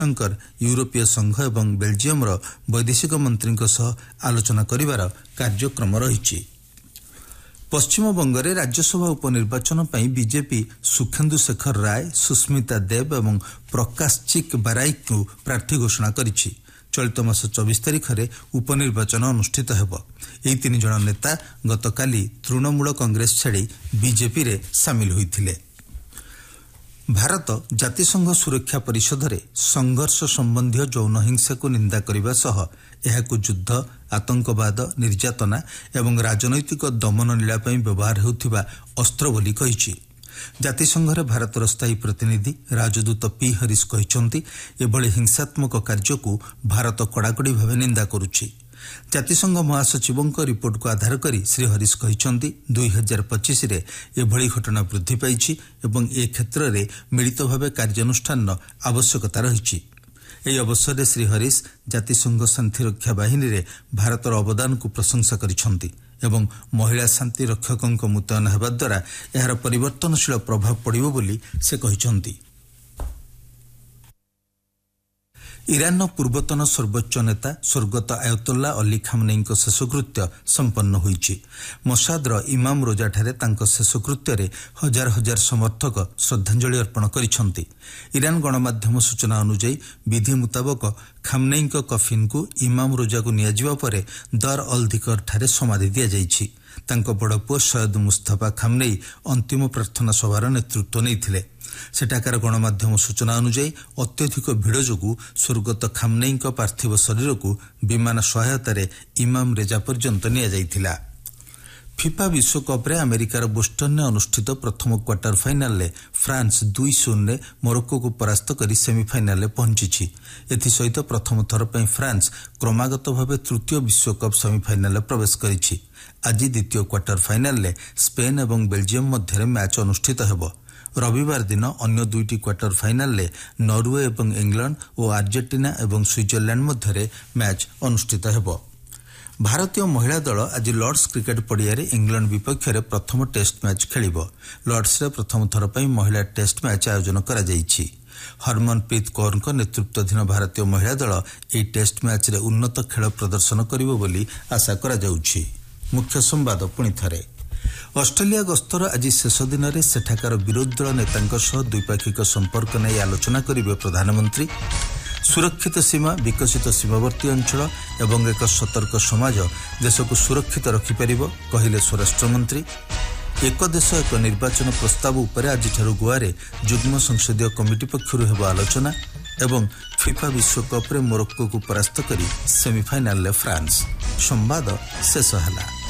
शंकर यूरोपीय संघ एवं बेल्जियम वैदेशिक मंत्री आलोचना करिवार कार्यक्रम रही। पश्चिम बंगरे राज्यसभा उपनिर्वाचन पर बीजेपी सुखेन्दु शेखर राय, सुस्मिता देव और प्रकाश चिक बाराई को प्रार्थी घोषणा करिछि। चलित मास 24 तारिख में उपनिर्वाचन अनुष्ठित हेब। यह 3 जन नेता गतकाली तृणमूल कांग्रेस छाड़ी बीजेपी रे सामिल होइथिले। भारत जातिसंघ सुरक्षा परिषद रे संघर्ष संबंधी यौन हिंसा को निंदा करने सह एहाकु युद्ध, आतंकवाद, निर्यातना एवं राजनैतिक दमन लीला व्यवहार होउथिबा अस्त्र बोली कहिछि। जातिसंघरे भारतर स्थायी प्रतिनिधि राजदूत पी हरीश कहिसंती एभली हिंसात्मक कार्य को भारत कड़ाकड़ी भाव निंदा करुछि। जातिसंघ महासचिवों रिपोर्ट को आधार करी श्री हरीश कहिसंती 2025 रे एभली घटना वृद्धि पाइछि एवं ए क्षेत्र रे मिलित भाव कार्यानुष्ठान आवश्यकता रहिछि। एही अवसर में श्री हरीश जातिसंघ शांतिरक्षा बाहिनी रे भारतर अवदान को प्रशंसा करिसंती एवं महिला शांति रक्षकों मुतयन हेबा द्वारा एहार परिवर्तनशील प्रभाव पड़िबो बोली से कहिसंती। ईरान पूर्वतन सर्वोच्च नेता स्वर्गत आयतुल्ला अली खामनेई शेषकृत्य संपन्न होइछि। मसादर इमाम रोजाठारे तांको शेषकृत्य रे हजार हजार समर्थक श्रद्धांजलि अर्पण करिसंती। ईरान गणमाध्यम सूचना अनुसार विधि मुताबक खामनेई कफिन को इमाम रोजा को नियाजिबा परे दर अल धिकर ठारे समाधि दिया जाइछि। तांको बड़ पुओ सैयद मुस्तफा खामनेई अंतिम प्रार्थना सभार नेतृत्व नैथिले। सेठाकार गणमाध्यम सूचना अनुसार अत्यधिक भिड़ जोगु स्वर्गत खामनेई पार्थिव शरीर को विमान सहायतार इमाम रेजा पर्यंत निया जाइथिला। फिफा विश्वकप रे अमेरिकार बोस्टन में अनुष्ठित प्रथम क्वार्टर फाइनाल में फ्रांस 2-0 मोरक्को को परास्त कर सेमिफाइनाल में पहुंची। एसहित प्रथम थर पर फ्रांस क्रमागत भाव तृतीय विश्वकप सेमिफाइनाल में प्रवेश करिछि। आज द्वितीय क्वार्टर फाइनाल में स्पेन और बेल्जियम मध्य मैच अनुष्ठित हेब। रविवार दिन अन्य 2टी क्वार्टर फाइनाल में नॉर्वे और इंग्लैंड और अर्जेंटीना और स्विट्जरलैंड मध्य मैच अनुष्ठित हेब। भारतीय महिला दल आज लॉर्ड्स क्रिकेट पड़िया इंग्लैंड विपक्ष में प्रथम टेस्ट मैच खेलिब। लॉर्ड्स रे प्रथम थर पर महिला टेस्ट मैच आयोजन करा जाइछि। हरमनप्रीत कौर नेतृत्वाधीन भारतीय महिला दल यह टेस्ट मैच रे उन्नत खेल प्रदर्शन करिबो बोली आशा करा जाउछि। मुख्य संवाद पुणी थरे। ऑस्ट्रेलिया गस्तर आज शेष दिन में सेठाकार विरोधी दल नेतांक सह द्विपाक्षिक संपर्क नहीं आलोचना करिबे प्रधानमंत्री। सुरक्षित सीमा, विकसित सीमावर्ती अंचल एवं एक सतर्क समाज देश को सुरक्षित रखिपारिबो कहिले स्वराष्ट्र मंत्री। एक देश एक निर्वाचन प्रस्ताव उपर आज गोवारे जुग्म संसदीय कमिटी पक्षरु हेबो आलोचना एवं फिफा विश्वकप रे मोरक्को को परास्त करी सेमिफाइनाल फ्रांस। संवाद शेष हला।